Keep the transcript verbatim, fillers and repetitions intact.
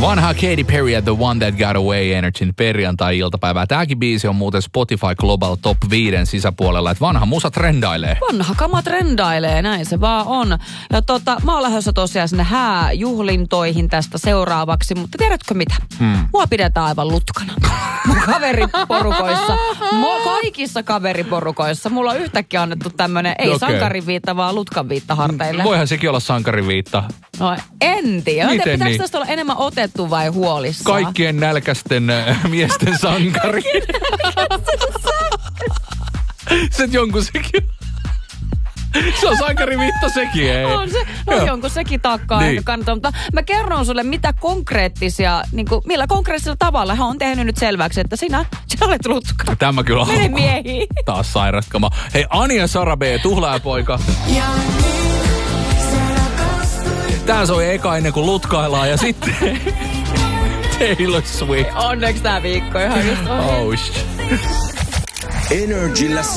Vanha Katy Perry ja The One That Got Away Energyn perjantai-iltapäivää. Tääkin biisi on muuten Spotify Global Top viiden sisäpuolella, että vanha musa trendailee. Vanha kama trendailee, näin se vaan on. Ja tota, mä oon lähdössä tosiaan sinne hääjuhlintoihin tästä seuraavaksi, mutta tiedätkö mitä? Hmm. Mua pidetään aivan lutkana. Mun kaveriporukoissa, mo, kaikissa kaveriporukoissa, mulla on yhtäkkiä annettu tämmönen, ei okay. sankariviitta, vaan lutkanviitta harteille. Voihan sekin olla sankariviitta. No en tiedä. Miten Pitääkö niin? tästä olla enemmän otettu vai huolissaan? Kaikkien nälkäisten äh, miesten sankari. Se jonkun sekin. Se on sankariviitta sekin, ei? On se. No Joo. jonkun sekin takkaa niin. ehkä kannattaa. Mutta mä kerron sulle, mitä konkreettisia, niin kuin, millä konkreettisella tavalla hän on tehnyt nyt selväksi, että sinä, sinä olet lutka. Tämä kyllä on. Mene miehiin. Taas sairaskama. Hei, Ani ja Sara B, tuhlaajapoika. Tää soi eka ennen kuin lutkaillaan ja sitten Taylor Swift. Onneksi tää viikko ihan just on. Oh shit. Energillä